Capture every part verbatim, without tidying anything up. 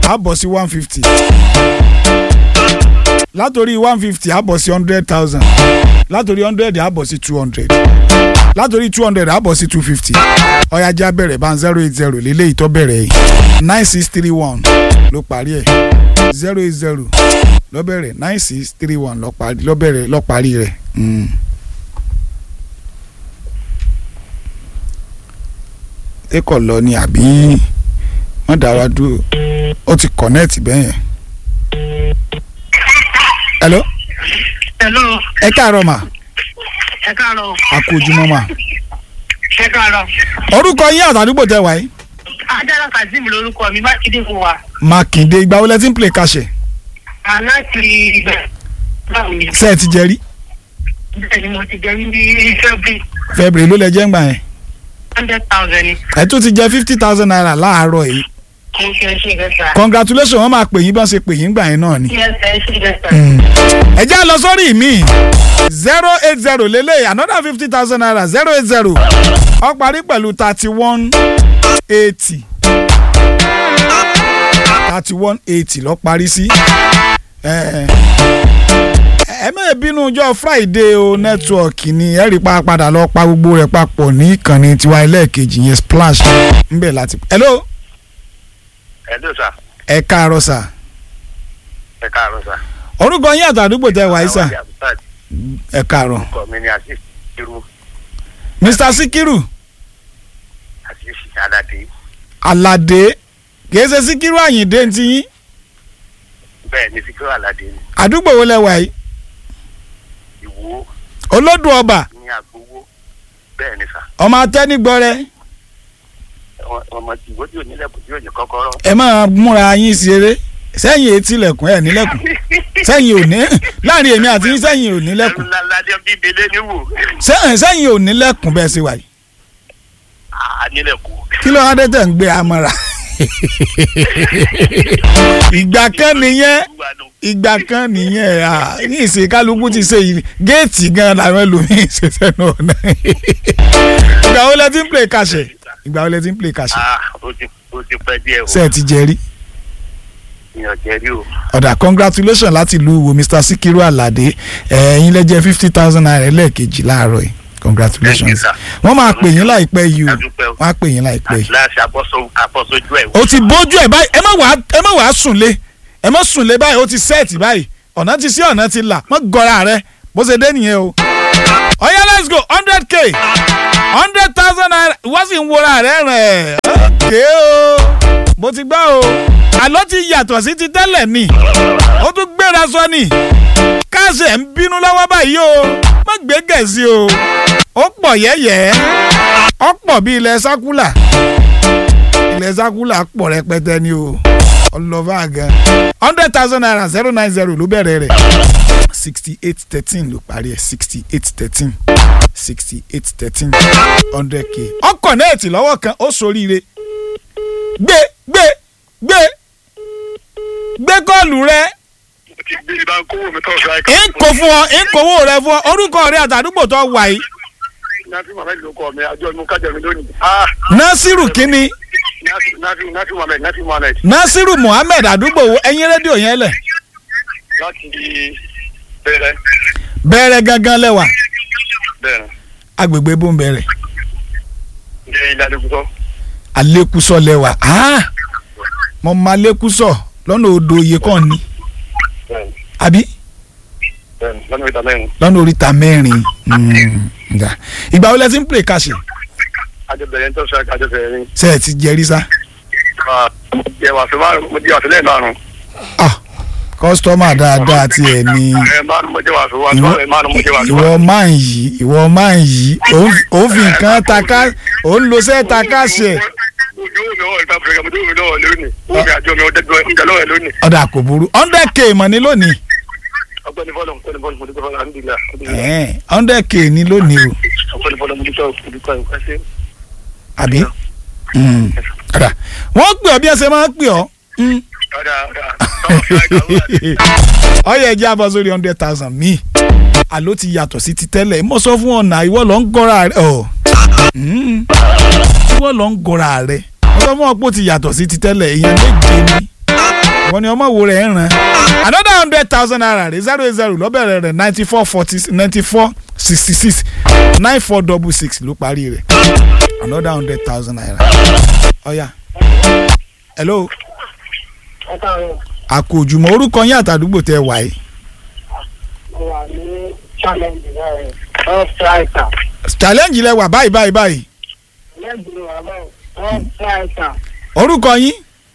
á bọ̀ sí one fifty látòrí one fifty á bọ̀ sí hundred thousand látòrí hundred á bọ̀ sí two hundred látòrí two hundred á bọ̀ sí two fifty ọ̀yá já bẹ̀rẹ̀ bá ń zero eight zero lélẹ́yìí tó bẹ̀rẹ̀ yìí nine six three one ló parí ẹ̀ zero eight zero ló bẹ̀rẹ̀ nine six three one ló parí ló bẹ̀rẹ̀ ló parí rẹ̀. ẹ kọ̀ lọ ni àbí wọ́n dá wa dúró ó ti connect bẹ́ẹ̀ yẹn. hello. hello. ẹ káàárọ̀ mà. ẹ káàárọ̀. a kú ojúmọ́ mà. ẹ káàárọ̀. orúkọ yín àtàdúgbò tẹ wáyé. Adara Kazeem lórúkọ mi Mákindé fún wa. Mákindé ìgbà wo lẹ ti ń play kàṣẹ. àná ti ibẹ̀ báwo ni. ṣé ẹ ti jẹ rí. bẹ́ẹ̀ ni mo ti jẹ ní February. February ló lẹ jẹ́ ń gbà yẹn. hundred thousand ni. ẹ tún ti jẹ fifty thousand naira láàárọ̀ yìí. mo ṣe ṣe gẹ́sà. congratulations wọ́n máa pè yín bá ṣe pè yín gbà yẹn náà ni. yes ẹ ṣe gẹ́sà. ẹ já lọ sórí mi zero eight zero lélẹ̀ another fifty thousand naira zero eight zero ó parí pẹ̀lú thirty one eighty thirty one eighty ló parí sí. ẹ mẹ́ẹ̀ bínú ọjọ́ Friday o nẹ́tíwọ̀kì ni ẹ rí pa padà lọ pa gbogbo rẹ̀ papọ̀ ní ìkànnì tiwa ẹlẹ́ẹ̀kejì yẹn splash ńbẹ̀ láti. hello. hello sir. ẹ káàárọ̀ sà. ẹ káàárọ̀ sir. orúkọ yín àtàdúgbò tẹ wáyé sà. ẹ káàárọ̀. orúkọ mi ni Azeez Sikiru. Mr Sikiru. Azeez Alade. Alade kìí ṣe Sikiru Àyìndé ń ti yín. bẹ́ẹ̀ ni Sikiru Alade ni. àdúgbò wo lẹ wà yìí. Ìwó. Olódù ọba. ní Agbowó. bẹ́ẹ̀ ni sà. ọmọ atẹ́nigbọ́rẹ́. ọmọ tí ìwé tí ò nílẹ̀kùn tí ò ní kọ́kọ́rọ́. ẹ máa múra yín ṣeré sẹ́yìn etí ilẹ̀kùn ẹ̀ nílẹ̀kùn sẹ́yìn ò ní láàrin èmi àti yín sẹ́yìn ò nílẹ̀kùn. ládé bíbélé ní wò. sẹ́yìn ò nílẹ̀kùn bẹ́ẹ̀ ṣe wà yìí. a nílẹ̀kùn. kí ló wá dé tẹ̀ ń gbé amọ̀ra. ìgbà kan nìyẹn ìgbà kan nìyẹn ní ìsìn kálukú ti ṣe yìí géètì gan làwọn ẹlòmíín ṣe sẹ́nu ọ̀nà. ìgbà wo lẹ ti ń play kàṣẹ ìgbà wo lẹ ti ń play kàṣẹ. ó ti ó ti pẹ́ díẹ̀ o. ṣé ẹ ti jẹ rí. ìyàn jẹ rí o. ọ̀dà congratulations láti ìlú wo Mr Sikiru Alade ẹ̀yin lẹ jẹ fifty thousand naira lẹ́ẹ̀kejì láàárọ̀ yìí congratulations wọ́n máa pè yín láìpẹ́ yìí o wọ́n á pè yín láìpẹ́ yìí. láti abọ́sójú ẹ̀. o ti bójú ẹ̀ báyìí ẹ má wàá ẹ má wàá sùnlé ẹ má sùnlé báyìí o ti sẹ́ẹ̀tì báyìí ọ̀nà ti sí ọ̀nà ti là mọ́ gọ́ra rẹ bó ṣe dé nìyẹn o. ọ̀yá let's go hundred k hundred thousand naira wọ́n sì ń wora rẹ̀ rẹ̀ ké o bó ti gbá o àlọ́ ti yàtọ̀ sí ti tẹ́lẹ̀ ni ó tún gbéra sọ ni káṣẹ̀ ń bínú lọ́wọ́ báyìí o má gbé gẹ̀ẹ́sì o ó pọ̀ yẹ́yẹ́ ó pọ̀ bí ilẹ̀ sákúlà ilẹ̀ sákúlà pọ̀ rẹpẹtẹ ni o ọlọ́fà gan hundred thousand naira zero nine zero ló bẹ̀rẹ̀ rẹ̀ sixty eight thirteen ló parí ẹ̀ sixty eight thirteen sixty eight thirteen hundred k ọkọ̀ nẹ́ẹ̀tì lọ́wọ́ kan ó soríire gbé gbé gbé gbé kọ́ọ̀lù rẹ. ń kó fún ọ ń kówó rẹ fún ọ orúkọ rẹ àtàdúgbò tó wà yìí. Nasiru Muhammed ló kọ mi àjọ inú kájọ mi lónìí. Nasiru kínní. Nasiru Nasiru Muhammed Nasiru Muhammed. Nasiru Muhammed àdúgbò wo ẹ̀yin rédíò yẹn lẹ̀. láti bẹ̀rẹ̀. bẹ̀rẹ̀ gangan lẹ́wà. bẹ̀rẹ̀. agbègbè bó ń bẹ̀rẹ̀. ilé ilé alekuso. alekuso lẹ́wà mo ma alekuso lọ́nà odò iye kan ni. àbí. lọ́nà oríta mẹ́rin. lọ́nà oríta mẹ́rin. ìgbà wo lẹ ti ń play kàṣẹ. àjọ bẹ̀rẹ̀ ń tọ́ sọ àjọ bẹ̀rẹ̀ ni. ṣé ẹ ti jẹrí sá. mo jẹ wàásù márùn mo jẹ wàásù lẹ́ẹ̀ márùn. kọ́sítọ́mà dáadáa ti ẹ̀ ní. ìwọ máa ń yí ìwọ máa ń yí òun fi nǹkan taka òun lo sẹ́ taka ṣe. ọ̀dà kò burú hundred k mọ̀ ní lónìí. hundred k ní lónìí o. àbí wọ́n pè ọ́ bí ẹ ṣe máa ń pè ọ́. ọyẹ ẹjẹ abọ sórí hundred thousand mi àló ti yàtọ̀ sí ti tẹ́lẹ̀ mo sọ fún ọ̀nà ìwọ lọ ń gọ́ra rẹ ọ̀ ìwọ lọ ń gọ́ra rẹ mo sọ fún ọ pé ó ti yàtọ̀ sí ti tẹ́lẹ̀ èèyàn méje ni wọ́n ní ọmọ wo rẹ̀ ń ràn another hundred thousand naira rẹ̀ zero eight zero lọ́bẹ̀rẹ̀ rẹ̀ ninety four forty ninety four sixty six nine four double six ló parí rẹ̀ another hundred thousand naira ọ̀ya hello àkójùmọ̀ orúkọ yín àtàdúgbò tẹ wà yìí. challenge lẹ wà báyìí báyìí báyìí. orúkọ yín.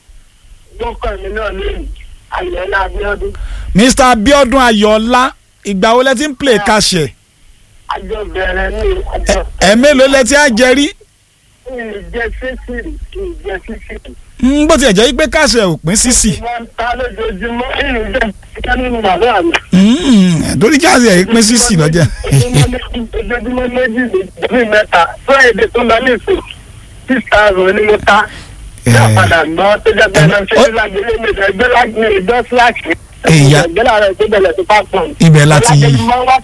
Mr. Abiodun Ayọ̀ọ́lá ìgbà wo lẹ ti ń play kàṣẹ. ẹ mélòó lẹ ti á jẹ rí. bó tiẹ̀ jẹ́ pé kàṣẹ ò pín sísì. torí kàṣẹ ẹ̀ pín sísì lọ́jà. ojoojúmọ́ méjì ní mẹ́ta friday tó lọ ní ìsìn six thousand ní mo ta. yóò padà gbọ́ tó jẹ́ bẹ́ẹ̀ náà ṣe é lágbélé mi ẹgbẹ́ lágbélé ìjọ síláàkì. Eya ibẹ̀ láti yí.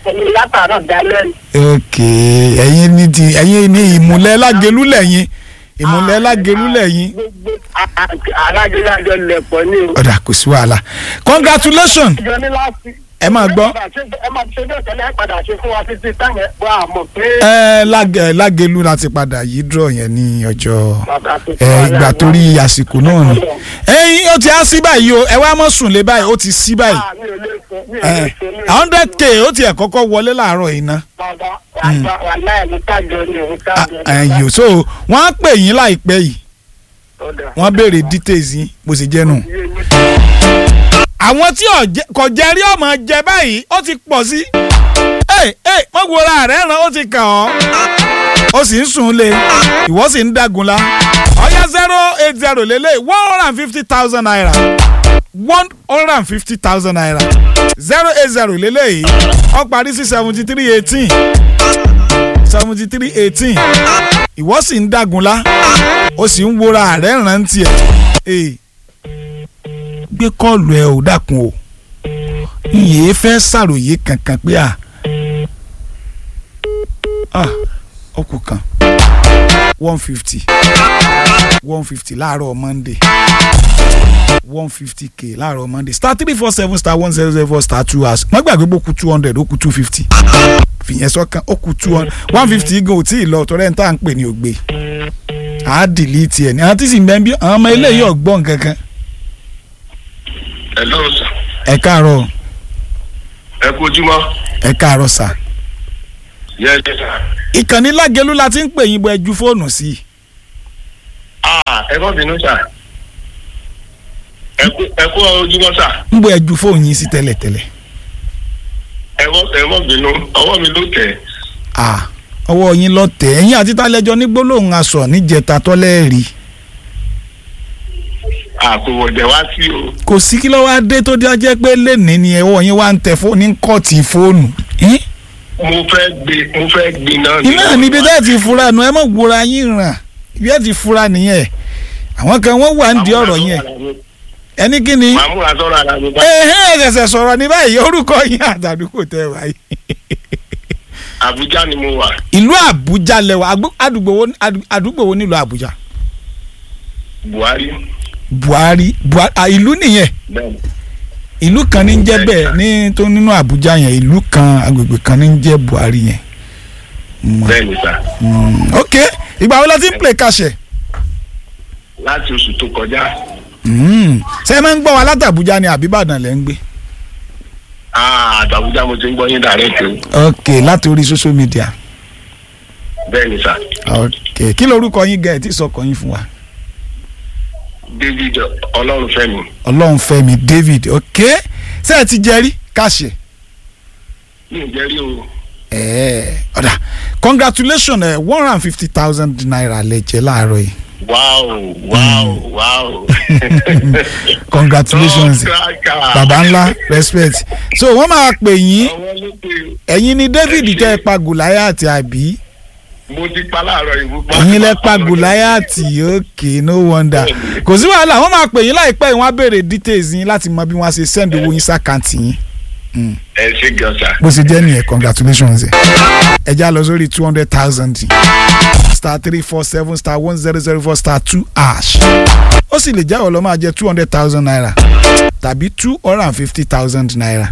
ok ẹ̀yin ní ti ẹ̀yin ní ìmùlẹ̀ lágelú lẹ́yìn ìmùlẹ̀ lágelú lẹ́yìn. alájọlájọ lẹ̀pọ̀ ní. ọ̀dà kò sí wàhálà congratulations ẹ máa gbọ́. ẹ máa ṣe bẹ́ẹ̀ tẹ́lẹ̀ padà ṣe fún wa títí táwọn ẹ̀ bọ́ àmọ̀ pé. ẹ lágẹ lágelú láti padà yí draw yẹn ní ọjọ́ ẹ ìgbà torí àsìkò náà ni. ẹyin ó ti á sí báyìí o ẹ wá mọ̀ sùn lé báyìí ó ti sí báyìí. hundred k ó ti ẹ̀ kọ́kọ́ wọlé láàárọ̀ yìí ná. ẹyìn so wọ́n á pè yín láìpẹ́ yìí wọ́n béèrè details yín bó ṣe jẹ́ nù. àwọn tí kò jẹ́ rí ọmọ jẹ báyìí ó ti pọ̀ sí. ẹ ẹ wọ́n wo ara rẹ̀ ràn ó ti kàn ọ́ ó sì ń sùn lé ìwọ sì ń dàgùn la ọ̀yá zero eight zero lélẹ̀ one hundred and fifty thousand naira one hundred and fifty thousand naira zero eight zero lélẹ̀ yìí ó parí sí seventy three eighteen seventy three eighteen ìwọ sì ń dàgùn la ó sì ń wora rẹ̀ rántí ẹ̀ gbé kọ́ọ̀lù ẹ̀ ò dákun o ìyè fẹ́ ṣàròyé kankan pé à ah ọkù kan one fifty one fifty láàárọ̀ monday one fifty k láàárọ̀ monday star three four seven star one zero zero four star two hours wọ́n gbàgbé bó kú two hundred ó kú two fifty fìyẹn sọ́kàn ó kú two hundred one fifty gan ò tí ì lọ tọ́rẹ́ ní tá à ń pè ní ògbé àá dìlítì ẹ̀ ní àwọn tí sì ń bẹ́ẹ̀ bí àwọn ọmọ eléyìí ọ̀gbọ́n kankan. hello sir. ẹ káàárọ̀. ẹ kú ojúmọ́. ẹ káàárọ̀ sà. yes sir. ìkànnì Lágelú la ti ń pè yín bọ ẹjú fóònù sí i. ah ẹ kọ́ bínú sà. ẹ kú ẹ kú ojúmọ́ sà. ń bọ ẹjú fóònù yín sí tẹ́lẹ̀tẹ́lẹ̀. ẹ kọ́ ẹ kọ́ bínú ọwọ́ mi ló tẹ̀. ah ọwọ́ yín lọ tẹ̀ ẹ̀yìn àti tálẹ́jọ́ ní gbólóhùn aṣọ níjẹta tọ́lẹ́ẹ̀rí. àkòwọ̀dẹ̀ wá sí o. kò sí kí ló wá dé tó dé ọjọ́ pé lẹ́nìí ni ẹ̀wọ̀ yín wá ń tẹ fóònù ní kọ́ọ̀tì fóònù. mo fẹ́ gbé mo fẹ́ gbé náà. iná níbi tẹ́ ẹ ti fura nu ẹ mọ̀ gbóra yín ràn ibi ẹ ti fura nìyẹn àwọn kan wọ́n wà ń di ọ̀rọ̀ yẹn ẹni kí ni. màá múra sọ̀rọ̀ ara mi báyìí. ẹ̀hẹ́ ẹ̀sẹ̀ sọ̀rọ̀ ní báyìí orúkọ yín àtàdúgbò tẹ wáyé. Àbújá ni mo wà. ìlú Àbújá lẹwà àdúgbò wo àdúgbò wo nílùú Àbújá. Buhari. Buhari Buhari ìlú nìyẹn. ìlú kan ní ń jẹ́ bẹ́ẹ̀ ní tó nínú Àbújá yẹn ìlú kan agbègbè kan ní ń jẹ́ Buhari yẹn. bẹ́ẹ̀ni sà. ok ìgbà wo la ti ń play kàṣẹ. láti oṣù tó kọjá. ṣé ẹ máa ń gbọ́ wa láti Àbújá ni àbí Ìbàdàn lẹ́ ń gbé. ah Àbújá mo ti ń gbọ́ yín direct o. ok láti orí social media. bẹ́ẹ̀ni sà. ok kí lorúkọ yín gẹ̀ ẹ́ tí sọkọ yín fún wa. David Ọlọ́runfẹ́mi. Ọlọ́runfẹ́mi David ok ṣé ẹ ti jẹ́rí kàṣẹ. mi ò jẹ́rí o. ẹ̀ẹ́ ọ̀dà congratulations ẹ̀ one hundred and fifty thousand naira lẹ jẹ láàárọ̀ yìí. wow wow wow. congratulations baba ńlá respect so wọ́n máa pè yín ẹ̀yin ni David tẹ́ ẹ pa Gòláyátì àbí. mo ti pa láàárọ̀ ìwú pa. ẹ̀yin lẹ pa Gòláyátì ok no wonder kò sí wàhálà wọ́n máa pè yín láìpẹ́ yìí wọ́n á béèrè details yín láti mọ bí wọ́n á ṣe send owó yín sàkáǹtì yín. ẹ ṣe gan sa. bó ṣe jẹ́ nìyẹn congratulations ẹ̀ ẹ já lọ sórí two hundred thousand star three four seven star one zero zero four star two hash ó sì lè jáwọ́ lọ máa jẹ two hundred thousand naira tàbí two hundred and fifty thousand naira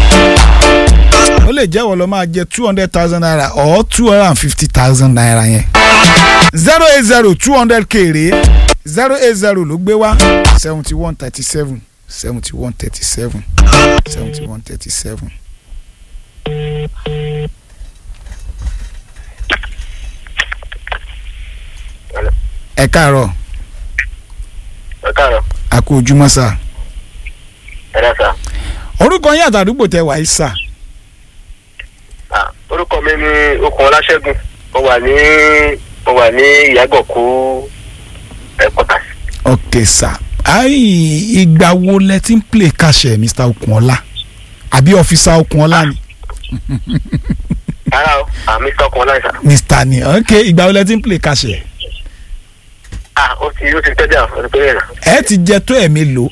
ó lè jẹ́wọ́ lọ máa jẹ two hundred thousand naira or two hundred and fifty thousand naira yẹn zero eight zero two hundred k rèé zero eight zero ló gbé wá seventy one thirty seven seventy one thirty seven seventy one thirty seven. ẹ káàárọ̀. ẹ káàárọ̀. a kú ojúmọ́ sà. ẹ dá sà. orúkọ yín àtàdúgbò tẹ wàá sà. orúkọ mi ni okùn ọláṣẹ́gun mo wà ní mo wà ní ìyàgànkú ẹ̀kọ́tà. ok sà ayi ìgbà wo lẹ ti ń play kàṣẹ mr Okunola àbí ọfíìsà Okunola ni. rárá o àmì mr Okunola sà. mr ni ok ìgbà wo lẹ ti ń play kàṣẹ. ah o ti o ti tẹ́jà o ti pẹ́yẹ̀ náà. ẹ ti jẹ tó ẹ̀ mélòó.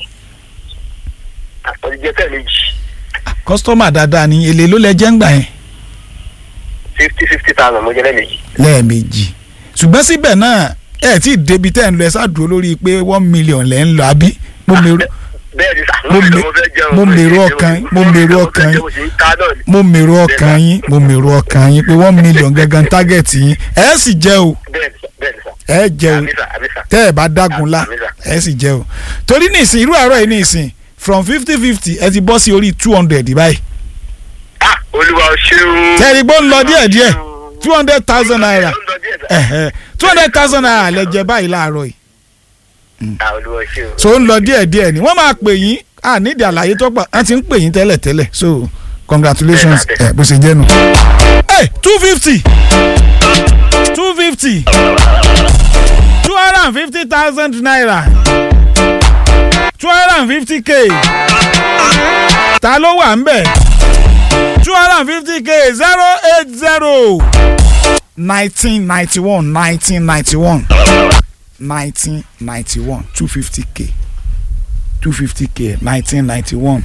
o ti jẹ tẹ́ méjì. kọ́sítọ́mà dáadáa ni èlé ló lẹ jẹ́ ń gbà yẹn. fifty fifty thousand mo jẹ lẹ́ẹ̀mejì. lẹ́ẹ̀mejì ṣùgbọ́n síbẹ̀ náà ẹ tí ì débi tẹ́ ẹ̀ ń lọ ẹ ṣáàdúró lórí pé one million lẹ́ ń lọ àbí mo mèrò mo mèrò ọkàn mo mèrò ọkàn yín mo mèrò ọkàn yín mo mèrò ọkàn yín pé one million gangan target yín ẹ sì jẹ́ o ẹ jẹ́ o tẹ́ ẹ bá dágun lá ẹ sì jẹ́ o torí nísìn irú àárọ̀ yìí nísìn from fifty fifty ẹ ti bọ́ sí orí two hundred báyìí. olúwa ṣeun. tẹ́rì gbó ń lọ díẹ̀díẹ̀ two hundred thousand naira two hundred thousand naira lẹ jẹ báyìí láàárọ̀ yìí. so ń lọ díẹ̀díẹ̀ ni wọ́n máa pè yín à nídìí àlàyé tó pa wọ́n ti ń pè yín tẹ́lẹ̀ tẹ́lẹ̀ so congratulations ẹ bó ṣe jẹ́ nu. ẹ two fifty two fifty two hundred and fifty thousand naira two hundred and fifty k ta ló wà ń bẹ̀ two hundred and fifty k zero eight zero nineteen ninety one nineteen ninety one nineteen ninety one two fifty k two fifty k nineteen ninety one.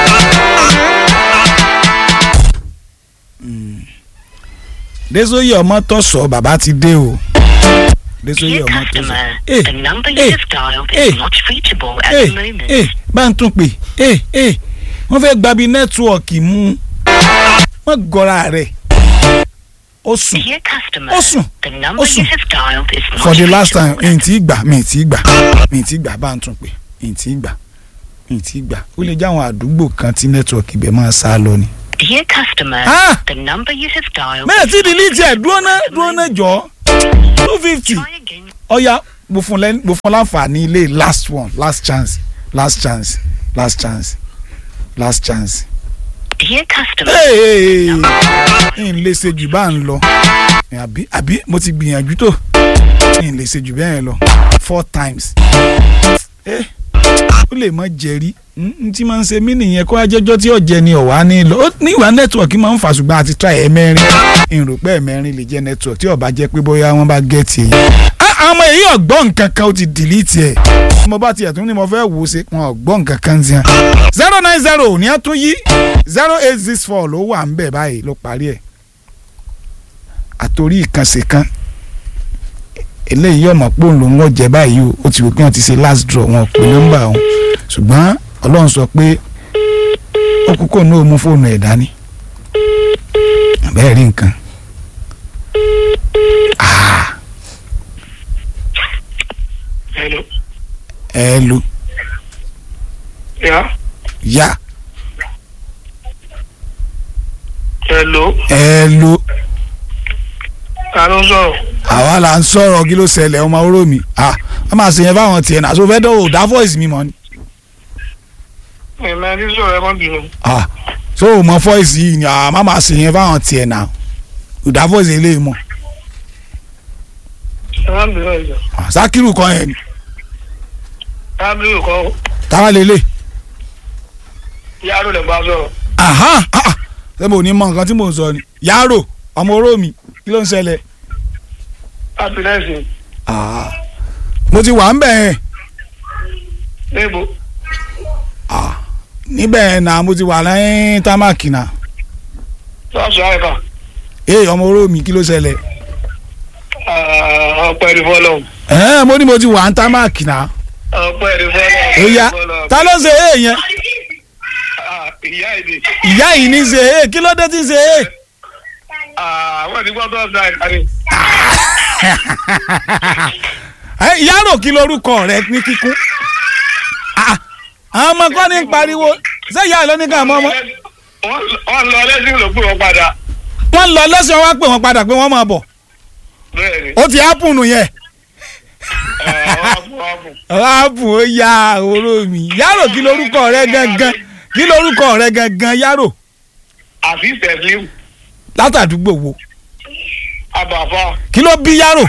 Desoye ọmọ tó sọ bàbá ti dé o. Desoye ọmọ tó sọ. ẹ ẹ ẹ ẹ bá ń tún pè ẹ ẹ wọ́n fẹ́ gbabi nẹ́tíwọ̀kì mú wọ́n gọ́ra rẹ̀ ó sùn ó sùn ó sùn for the last time mi ti gbà mi ti gbà mi ti gbà bá ń tún pè mi ti gbà mi ti gbà ó lè jẹ́ àwọn àdúgbò kan tí nẹ́tíwọ̀kì ibẹ̀ máa sá lọ ni. Dear customer, ah the number you have dialed. mẹ́ẹ̀ tí delete ẹ̀ dúró náà dúró náà jọ two fifty ọ̀ya mo fún lẹ́ mo fún láǹfààní ilé last one last chance last chance last chance last chance. Dear customer. n lè ṣe jù bá ń lọ àbí àbí mo ti gbìyànjú tó n lè ṣe jù bẹ́ẹ̀ lọ four times ó lè mọ jẹ̀rí n tí máa ń ṣe mí nìyẹn kó ajẹ́jọ́ tí ọ̀jẹ̀ ni ọ̀wá ní lọ ní ìwà nẹ́tíwọ̀kì máa ń fà ṣùgbọ́n àti try ẹ̀mẹ́rin ìrùpẹ́ ẹ̀mẹ́rin lè jẹ́ nẹ́tíwọ̀kì tí ọba jẹ́ pé bóyá wọ́n bá gẹ̀ẹ́tì èyí. àwọn ọmọ èyí ọ̀gbọ́n nǹkan kan ó ti delete ẹ̀ mo bá tiẹ̀ tún ní mo fẹ́ wò ó ṣe wọn ọ̀gbọ́n nǹkan kan ti hàn. zero nine zero ní a tún yí zero eight six four ló wà ń bẹ̀ báyìí ló parí ẹ̀ àtòrí ìkànsè kan eléyìí ọmọ pò ń lò wọ́n jẹ báyìí o ó ti wò pé wọ́n ti ṣe last draw wọn pè nọ́mbà wọn ṣùgbọ́n ọlọ́run sọ pé ó kúkọ̀ náà mú fóònù ẹ̀ dání bẹ́ẹ̀ rí nǹkan. hello. hello. ya. ya. hello. hello. ta ló ń sọ̀rọ̀. àwa là ń sọ̀rọ̀ kí ló ṣẹlẹ̀ ọmọ oró mi ah wọ́n máa ṣe yẹn fáwọn tiẹ̀ náà so fẹ́ dọ̀wọ́ dá voice mi mọ́ ni. ẹ̀mẹ́ ní sọ̀rọ̀ ẹ̀ má bínú. ah so o mọ voice yìí ni ah má máa ṣe yẹn fáwọn tiẹ̀ náà o dá voice eléyìí mọ́. ẹ má bínú ẹ̀ jọ. Sakiru kan yẹn ni. tábìlì kan. táwa lélẹ̀. yàrá lè bá sọ̀rọ̀. aha ah ṣé mo ní mọ nǹkan tí mo ń sọ ni yàrá ọmọ oró mi kí ló ń ṣẹlẹ̀. happiness. ah mo ti wà ń bẹ̀ yẹn. níbo. ah níbẹ̀ náà mo ti wà lẹ́yìn támákì náà. sọ́ọ̀sì àìkà. ee ọmọ oró mi kí ló ṣẹlẹ̀. ọpẹ́ ní fọlọ́. ẹ̀ẹ́n mo ní mo ti wà ní támákì náà. ọpẹ́ ní fọlọ́. ó yá ta ló ṣe ee yẹn. ìyá ìdí. ìyá yìí ní ṣe ee kí ló dé tí ń ṣe ee. àwọn ìdígbọ́ tó ń sa ìkàrí. ìyá rò kí lorúkọ rẹ ní kíkún. àwọn ọmọ kan ní pariwo ṣé ìyá ìlú ní ká mọ́ ọmọ. wọ́n lọ lẹ́sìn ló pè wọ́n padà. wọ́n lọ lẹ́sìn wọn wá pè wọ́n padà pé wọ́n máa bọ̀. bẹ́ẹ̀ni. ó ti ápùnù yẹn. ápùn ó ya oró mi. yàrá kí lorúkọ rẹ gangan kí lorúkọ rẹ gangan yàrá. àfi tẹ̀síwù. látàdúgbò wo. àbàfà. kí ló bí yàrá.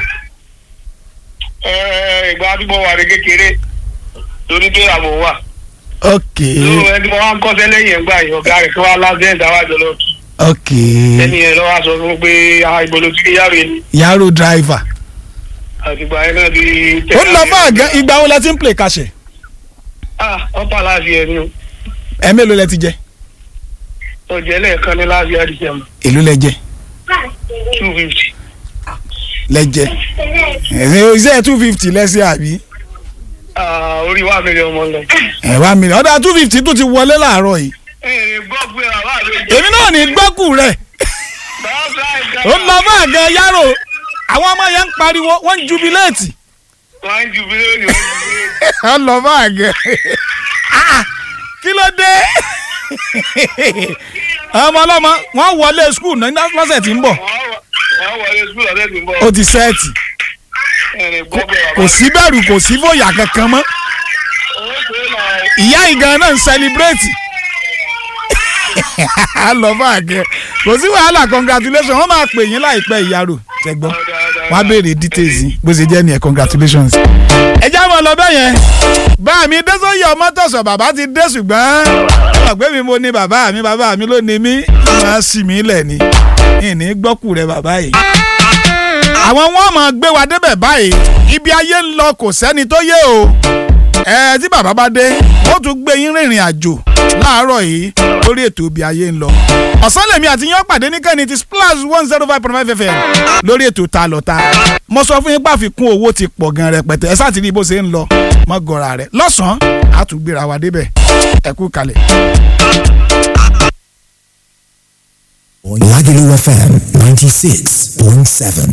ìgbà àdúgbò wà ní kékeré torí pé àbò wà. ok. lóòrùn ẹni mo wá ń kọ́sẹ́ lẹ́yìn ẹ̀gbá yìí ọ̀gá rẹ̀ kí wọ́n á lásẹ̀ ìdáwájọ lọ. ok. ẹni yẹn lọ́wọ́ sọ fún pé ìbòlò tí yàrá yẹn. yàrá driver. àtìgbà yẹn náà ti. ó lọ fún àgẹ́ ìgbà wo lẹ ti ń play kàṣẹ. ah ọ̀pá láti ẹ̀ ni o. ẹ mélòó lẹ ti jẹ. ọ̀jẹ̀ lẹ́ẹ̀kan ní láti àdìsẹ́ mọ́. èló lẹ jẹ. two fifty. lẹ jẹ. iṣẹ́ two fifty lẹ́sẹ̀ àbí. orí wa mi lè ọmọ lọ. ẹ wá mi ọ̀dà two fifty tó ti wọlé láàárọ̀ yìí. ẹ gbọ́ pé àwa ló jẹ. èmi náà ní gbọ́kù rẹ̀. ó lọ fún àgẹ́ yàrá àwọn ọmọ yẹn ń pariwo wọ́n ń jubiléètì. wọ́n ń jubiléètì wọ́n ń jubiléètì. ó lọ fún àgẹ́. kí ló dé. ọmọ ọlọ́mọ wọ́n wọlé skul lọ́sẹ̀ tí ń bọ̀. wọ́n wọlé skul lọ́sẹ̀ tí ń bọ̀. ó ti sẹ́ẹ̀tì. kò sí bẹ̀rù kò sí fòyà kankan mọ́. ìyá ìgan náà ń sẹlibrétì. a lọ fún àgẹ kò sí wàhálà congratulations wọ́n máa pè yín láìpẹ́ ìyàrá tẹgbọ́n wọ́n á béèrè details bó ṣe jẹ́ nìyẹn congratulations. ẹ já mọ́ lọ bẹ́ẹ̀ yẹn bá mi Désòyè Ọmọ́tọ̀sọ̀ bàbá ti dé ṣùgbọ́n ọ̀gbẹ́ mi mo ní bàbá mi bàbá mi ló ní mí máa sì mí lẹ̀ ni ìní gbọ́kù rẹ bàbá yìí. àwọn wọn máa gbé wa débẹ̀ báyìí ibi ayé ń lọ kò sẹ́ni tó yé o ẹ tí bàbá bá dé ó tún gbé yín rìnrìn àjò láàárọ̀ yìí lórí ètò ibi ayé ń lọ. ọ̀sán lèmi àti yín pàdé ní kẹ́ni ti splash one zero five point five fm lórí ètò ta lọ́ta. mo sọ fún yín pé àfikún owó ti pọ̀ gan rẹpẹtẹ ẹ sáà ti rí bó ṣe ń lọ mọ́ gọ́ra rẹ̀ lọ́sàn-án á tún gbéra wa débẹ̀ ẹ kú kalẹ̀. Lagelu F M ninety-six point seven.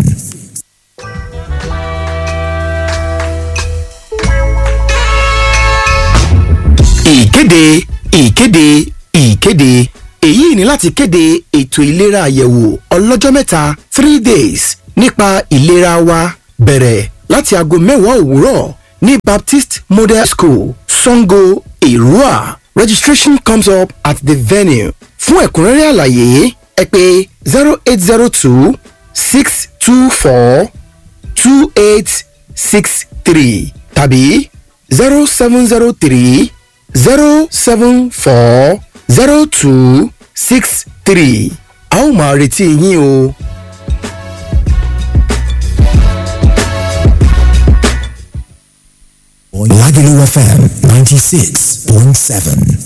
ìkéde ìkéde ìkéde èyí ni láti kéde ètò ìlera àyẹ̀wò ọlọ́jọ́ mẹ́ta three days nípa ìlera wa bẹ̀rẹ̀ láti aago mẹ́wàá òwúrọ̀ ní Baptist Model School Sango Èrúwà. Registration comes up at the venue. Fún ẹ̀kúnrẹ́rẹ́ àlàyé ẹ pè zero eight zero two six two four two eight six three tàbí zero seven zero three zero seven four zero two six three. a ó máa retí yín o. Lagelu F M ninety-six point seven.